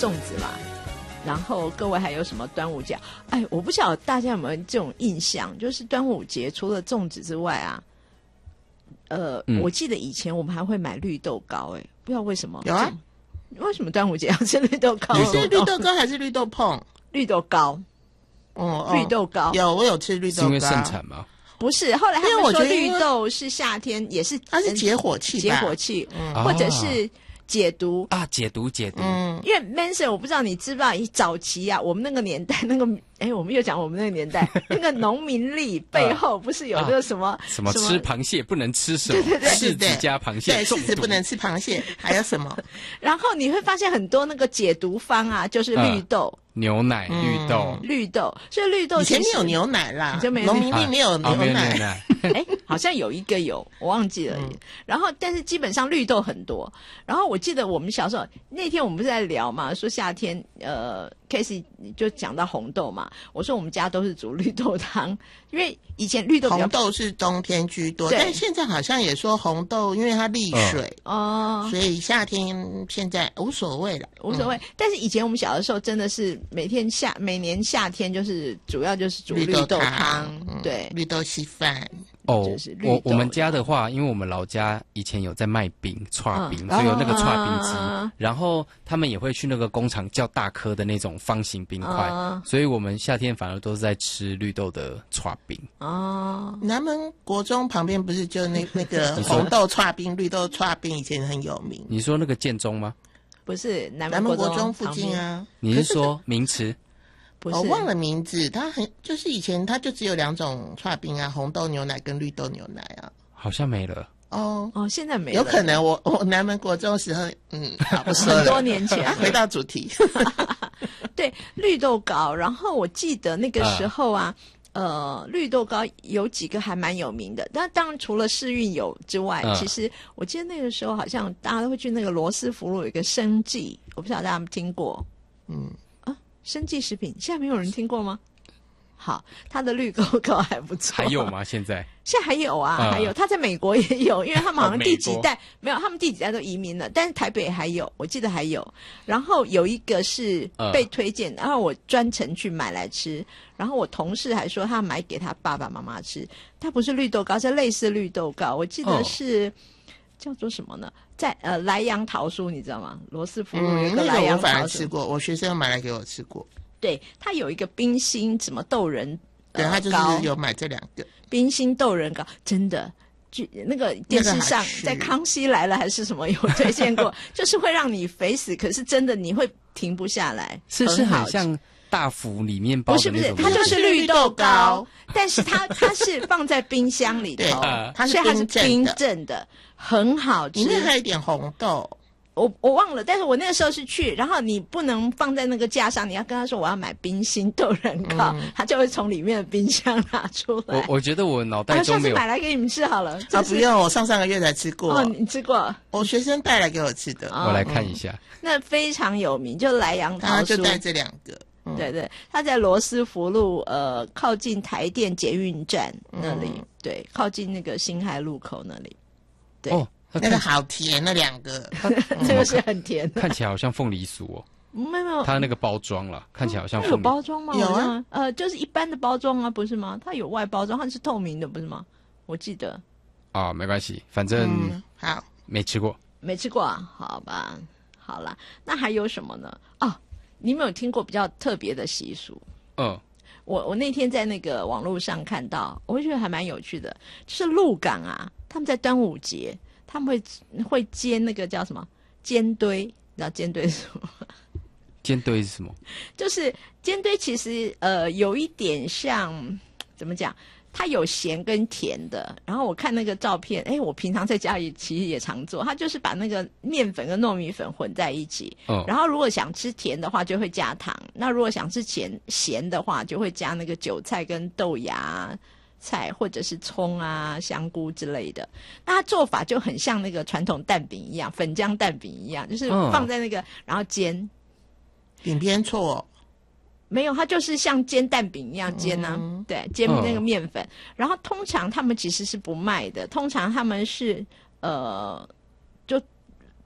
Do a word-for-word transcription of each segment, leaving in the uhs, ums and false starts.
粽子嘛。然后各位还有什么端午节？哎，我不晓得大家有没有这种印象，就是端午节除了粽子之外啊，呃，嗯、我记得以前我们还会买绿豆糕，哎，不知道为什么。 有啊， 为什么端午节要吃绿豆糕？ 你是绿豆糕还是绿豆椪？ 绿豆糕。 哦， 绿豆糕有，我有吃绿豆糕。 是因为盛产吗？ 不是，后来他们说绿豆是夏天，也是它是解火器吧， 解火器，嗯、或者是解毒啊，解毒解毒。 嗯，因为 Manson 我不知道你知不知道，早期啊，我们那个年代那个，哎，我们又讲我们那个年代，那个农民历背后不是有那个什么、啊、 什么吃螃蟹不能吃什么， 对对对， 柿子加螃蟹， 对，柿子不能吃螃蟹，还有什么？ 然后你会发现很多那个解毒方啊，就是绿豆。 嗯牛奶、绿豆、 嗯、绿豆，所以绿豆以前没有牛奶啦， 就没农民历没有牛奶， 哎、啊，好像有一个有，我忘记了。嗯、然后，但是基本上绿豆很多。然后我记得我们小时候那天我们不是在聊嘛，说夏天，呃 ，Casey 就讲到红豆嘛，我说我们家都是煮绿豆汤，因为以前绿豆比较红豆是冬天居多，但现在好像也说红豆因为它利水哦， 所以夏天现在无所谓了， 无所谓。嗯、但是以前我们小的时候真的是。每天夏每年夏天就是主要就是煮绿豆汤，对， 绿豆稀饭。 哦，我我们家的话，因为我们老家以前有在卖冰剉冰，所以有那个剉冰机，啊、然后他们也会去那个工厂叫大颗的那种方形冰块，啊、所以我们夏天反而都是在吃绿豆的剉冰。 哦， 南门国中旁边不是就那那个红豆剉冰、绿豆剉冰以前很有名？ 你说那个建中吗？ 不是南门国中附近啊？ 你是说名词？ 不是， 我忘了名字。它很就是以前它就只有两种剉冰啊，红豆牛奶跟绿豆牛奶啊。 好像没了。 哦哦，现在没了。 有可能我我南门国中的时候，嗯，好不说了， 很多年前。 回到主题， 对绿豆糕。然后我记得那个时候啊。啊呃，绿豆糕有几个还蛮有名的，但当然除了世运有之外，嗯、其实我记得那个时候好像大家都会去那个罗斯福路有一个生技，我不晓得大家有没有听过， 嗯啊，生技食品现在没有人听过吗？好，它的绿豆糕还不错。 还有吗？现在？ 现在还有啊，嗯、还有。他在美国也有，因为他们好像第几代、哦、没有，他们第几代都移民了，但是台北还有，我记得还有。然后有一个是被推荐，嗯、然后我专程去买来吃。然后我同事还说他买给他爸爸妈妈吃，它不是绿豆糕，是类似绿豆糕，我记得是。哦叫做什么呢？在呃莱阳桃酥，你知道吗？罗斯福路有一个莱阳桃酥， 嗯那个我反而吃过，我学生买来给我吃过。 对，它有一个冰心什么豆仁， 对，他、呃、就是有买这两个冰心豆仁糕，真的，就那个电视上在康熙来了还是什么有推荐过，就是会让你肥死，可是真的你会停不下来， 是是很像大福里面包的那种， 不是不是，它就是绿豆糕，但是它它是放在冰箱里头， 它是它是冰镇的，很好吃。 里面还有一点红豆。 我我忘了，但是我那个时候是去，然后你不能放在那个架上，你要跟他说我要买冰心豆仁糕，嗯、他就会从里面的冰箱拿出来。 我我觉得我脑袋中没有。 啊、下次买来给你们吃好了。 啊，不用，我上上个月才吃过。 哦，你吃过？ 我学生带来给我吃的。 哦、我来看一下。 那非常有名，就莱阳桃酥。 他就带这两个。 嗯、对对，他在罗斯福路，呃，靠近台电捷运站那里，嗯、对，靠近那个辛亥路口那里。对。 哦那个好甜，那两个， 这个是很甜的， 看起来好像凤梨酥哦。 没有没有， 它那个包装了，看起来好像凤梨。 有包装吗？ 有啊， 呃，就是一般的包装啊，不是吗？它有外包装，它是透明的，不是吗？我记得。 啊，没关系，反正、 嗯、好， 没吃过， 没吃过啊，好吧，好啦，那还有什么呢？哦，你们有听过比较特别的习俗？ 嗯。 我我那天在那个网络上看到，我觉得还蛮有趣的，就是鹿港啊，他们在端午节。他们会会煎那个叫什么煎堆，你知道煎堆是什么？ 煎堆是什么？ 就是煎堆，其实呃有一点像怎么讲？它有咸跟甜的。然后我看那个照片，哎，我平常在家里其实也常做。它就是把那个面粉跟糯米粉混在一起，哦、然后如果想吃甜的话，就会加糖；那如果想吃咸咸的话，就会加那个韭菜跟豆芽。菜或者是葱啊、香菇之类的，那它做法就很像那个传统蛋饼一样，粉浆蛋饼一样，就是放在那个、嗯、然后煎。 饼偏错？ 没有，它就是像煎蛋饼一样煎啊，嗯、对，煎那个面粉。嗯、然后通常他们其实是不卖的，通常他们是呃就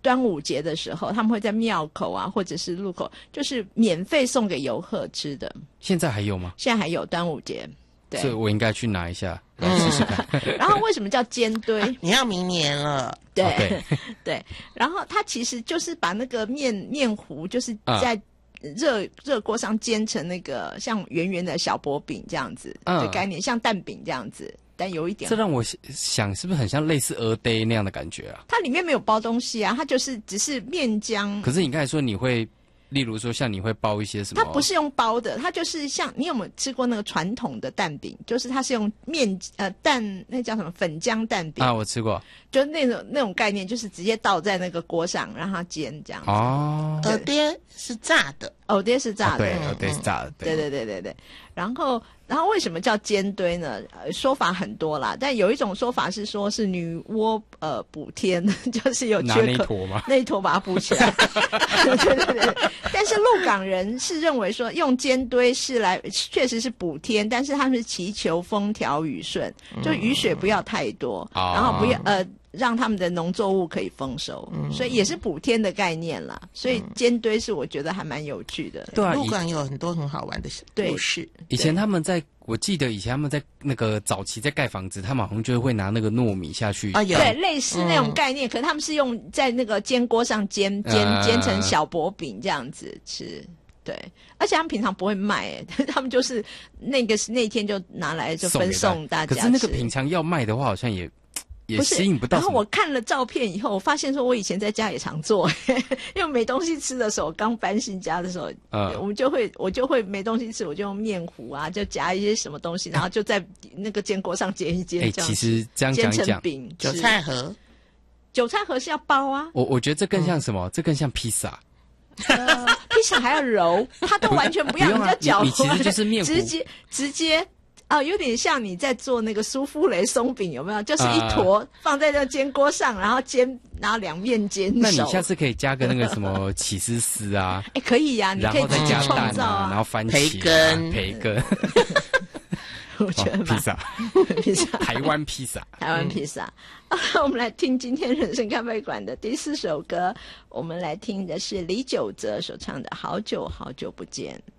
端午节的时候，他们会在庙口啊，或者是路口，就是免费送给游客吃的。 现在还有吗？ 现在还有端午节，对， 所以我应该去拿一下来试试看。 然后为什么叫煎堆？ 啊你要明年了， 对、 哦、对对。然后它其实就是把那个面面糊，就是在热热锅上煎成那个像圆圆的小薄饼这样子的概念，像蛋饼这样子。但有一点， 这让我想，是不是很像类似鹅呆那样的感觉啊？ 它里面没有包东西啊，它就是只是面浆。 可是你刚才说你会，例如说像你会包一些什么？ 它不是用包的，它就是像你有没有吃过那个传统的蛋饼？就是它是用面呃蛋，那叫什么粉浆蛋饼啊？我吃过， 就那种那种概念，就是直接倒在那个锅上让它煎这样子。 哦， 鹅爹是炸的， 藕爹是炸的， 哦、对，藕爹是炸的， 对对对对对。然后，然后为什么叫煎堆呢？呃，说法很多啦，但有一种说法是说是女娲呃补天，就是有缺口， 拿那一坨吗？ 那一坨把它补起来。对对对对。但是鹿港人是认为说用煎堆是来确实是补天，但是他们是祈求风调雨顺，就雨水不要太多， 嗯、 然后不要呃。让他们的农作物可以丰收，嗯、所以也是补天的概念啦。所以煎堆是我觉得还蛮有趣的。 对啊， 鹿港有很多很好玩的故事。 以前他们在，我记得以前他们在那个早期在盖房子，他们好像就会拿那个糯米下去啊，有对，类似那种概念。嗯、可是他们是用在那个煎锅上煎煎、呃、煎成小薄饼这样子吃。对，而且他们平常不会卖，他们就是那个那天就拿来就分送大家。 可是那个平常要卖的话，好像也。也吸引不到。 然后我看了照片以后，我发现说我以前在家也常做，因为没东西吃的时候，刚搬新家的时候，嗯，我们就会我就会没东西吃，我就用面糊啊，就夹一些什么东西，然后就在那个煎锅上煎一煎， 哎、欸，其实这样讲一讲， 饼韭菜盒， 韭菜盒是要包啊。 我我觉得这更像什么？嗯、这更像披萨。 呃，披萨还要揉，它都完全不要人家搅和， 你其实就是面糊， 直接直接。哦，有点像你在做那个舒芙蕾松饼，有没有？就是一坨放在那煎锅上，然后煎，然后两面煎熟。 那你下次可以加个那个什么起司丝啊？ 哎，可以呀、啊，你可以自己创造啊， 然后番茄、啊、 培根、 培根。 我觉得、哦、 披萨， 披萨， 台湾披萨， 台湾披萨。嗯、我们来听今天人生咖啡馆的第四首歌，我们来听的是李玖哲所唱的《好久好久不见》。